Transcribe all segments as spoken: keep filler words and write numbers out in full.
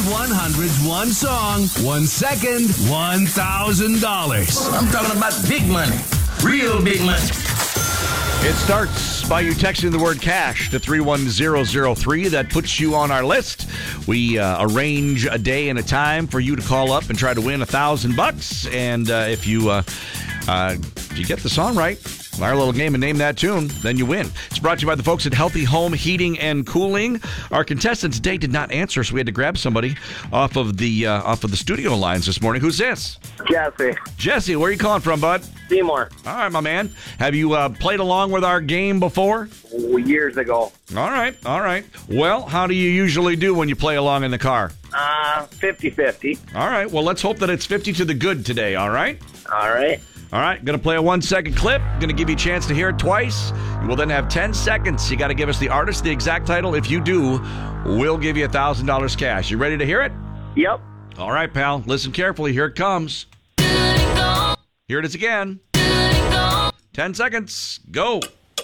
one hundred's one song, one second, one thousand dollars. I'm talking about big money. Real big money. It starts by you texting the word cash to three one zero zero three. That puts you on our list. We uh, arrange a day and a time for you to call up and try to win a thousand bucks. And uh, if you uh, uh, if you get the song right, our little game and name that tune, then you win. It's brought to you by the folks at Healthy Home Heating and Cooling. Our contestant today did not answer, so we had to grab somebody off of the uh, off of the studio lines this morning. Who's this? Jesse. Jesse, where are you calling from, bud? Seymour. All right, my man. Have you uh, played along with our game before? Years ago. All right, all right. Well, how do you usually do when you play along in the car? Uh, fifty-fifty. All right, well, let's hope that it's fifty to the good today, all right? All right. All right, going to play a one-second clip. Going to give you a chance to hear it twice. You will then have ten seconds. You got to give us the artist, the exact title. If you do, we'll give you one thousand dollars cash. You ready to hear it? Yep. All right, pal. Listen carefully. Here it comes. Here it is again. ten seconds. Go.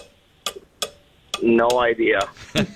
No idea.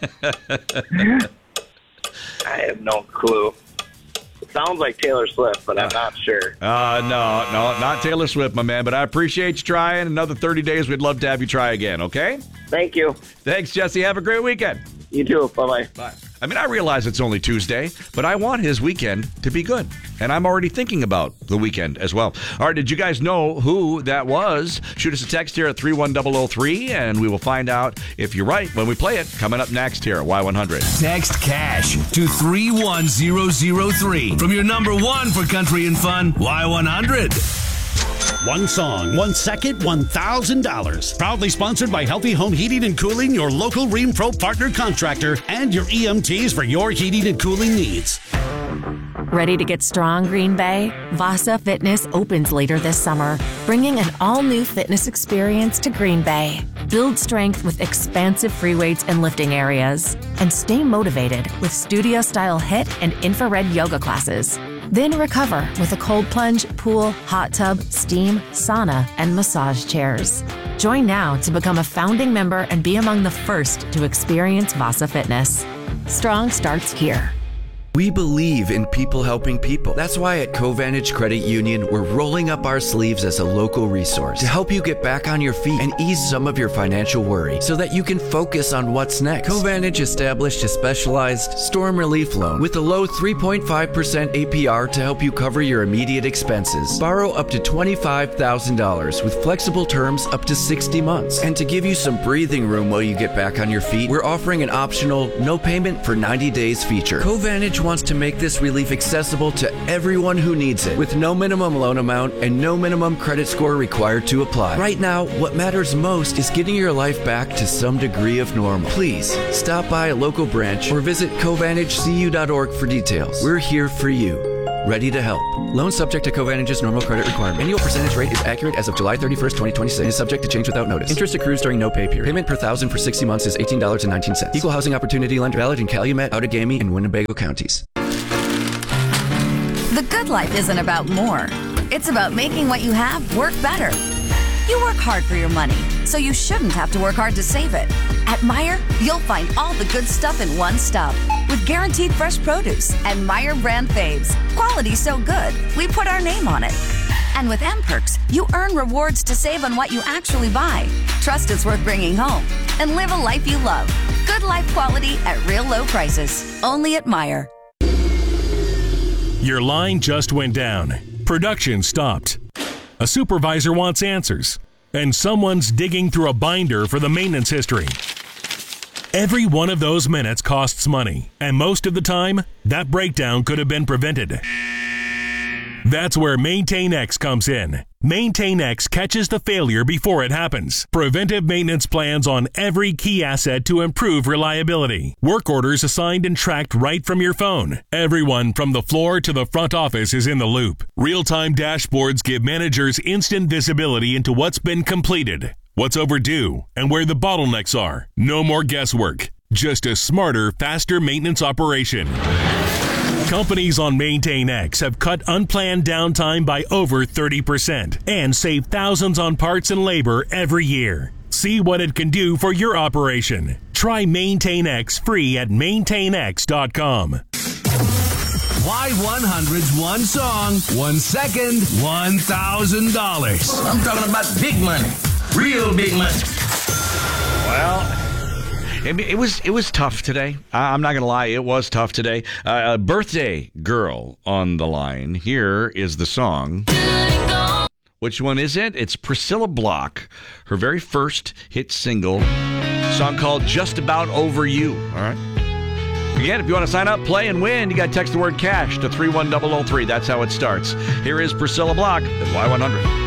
I have no clue. It sounds like Taylor Swift, but I'm not sure. Uh, no, no, not Taylor Swift, my man. But I appreciate you trying. Another thirty days, we'd love to have you try again, okay? Thank you. Thanks, Jesse. Have a great weekend. You too. Bye-bye. Bye. I mean, I realize it's only Tuesday, but I want his weekend to be good. And I'm already thinking about the weekend as well. All right, did you guys know who that was? Shoot us a text here at three one zero zero three, and we will find out if you're right when we play it. Coming up next here at Y one hundred. Text cash to three one zero zero three from your number one for country and fun, Y one hundred. One song, one second, one thousand dollars. Proudly sponsored by Healthy Home Heating and Cooling, your local Ream-Pro partner contractor, and your E M Ts for your heating and cooling needs. Ready to get strong, Green Bay? Vasa Fitness opens later this summer, bringing an all-new fitness experience to Green Bay. Build strength with expansive free weights and lifting areas, and stay motivated with studio-style HIIT and infrared yoga classes. Then recover with a cold plunge, pool, hot tub, steam, sauna, and massage chairs. Join now to become a founding member and be among the first to experience Vasa Fitness. Strong starts here. We believe in people helping people. That's why at Covantage Credit Union, we're rolling up our sleeves as a local resource to help you get back on your feet and ease some of your financial worry so that you can focus on what's next. Covantage established a specialized storm relief loan with a low three point five percent A P R to help you cover your immediate expenses. Borrow up to twenty-five thousand dollars with flexible terms up to sixty months. And to give you some breathing room while you get back on your feet, we're offering an optional no payment for ninety days feature. Covantage wants to make this relief accessible to everyone who needs it, with no minimum loan amount and no minimum credit score required to apply. Right now, what matters most is getting your life back to some degree of normal. Please stop by a local branch or visit covantage c u dot org for details. We're here for you, ready to help. Loan subject to Covantage's normal credit requirement. Annual percentage rate is accurate as of July thirty-first, twenty twenty-six and is subject to change without notice. Interest accrues during no pay period. Payment per thousand for sixty months is eighteen dollars and nineteen cents. Equal housing opportunity lender, valid in Calumet, Outagamie, and Winnebago counties. The good life isn't about more. It's about making what you have work better. You work hard for your money, so you shouldn't have to work hard to save it. At Meijer, you'll find all the good stuff in one stop with guaranteed fresh produce and Meijer brand faves. Quality so good, we put our name on it. And with M-Perks, you earn rewards to save on what you actually buy. Trust it's worth bringing home. And live a life you love. Good life quality at real low prices. Only at Meijer. Your line just went down. Production stopped. A supervisor wants answers. And someone's digging through a binder for the maintenance history. Every one of those minutes costs money. And most of the time, that breakdown could have been prevented. That's where MaintainX comes in. MaintainX catches the failure before it happens. Preventive maintenance plans on every key asset to improve reliability. Work orders assigned and tracked right from your phone. Everyone from the floor to the front office is in the loop. Real-time dashboards give managers instant visibility into what's been completed, what's overdue, and where the bottlenecks are. No more guesswork. Just a smarter, faster maintenance operation. Companies on MaintainX have cut unplanned downtime by over thirty percent and save thousands on parts and labor every year. See what it can do for your operation. Try MaintainX free at maintain x dot com. Y one hundred's one song, one second, one thousand dollars. I'm talking about big money. Real big money. Well, it, it was it was tough today. I'm not going to lie. It was tough today. Uh, a birthday girl on the line. Here is the song. Which one is it? It's Priscilla Block, her very first hit single, a song called Just About Over You. All right. Again, if you want to sign up, play, and win, you got to text the word cash to three one zero zero three. That's how it starts. Here is Priscilla Block at Y one hundred.